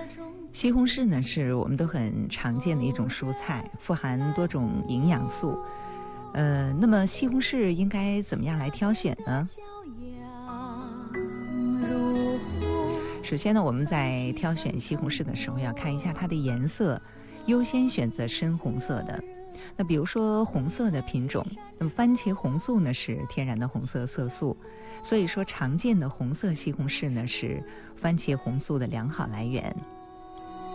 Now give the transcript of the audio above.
西红柿呢是我们都很常见的一种蔬菜，富含多种营养素。那么西红柿应该怎么样来挑选呢？首先呢，我们在挑选西红柿的时候要看一下它的颜色，优先选择深红色的。那比如说红色的品种，那么番茄红素呢是天然的红色色素，所以说常见的红色西红柿呢是番茄红素的良好来源。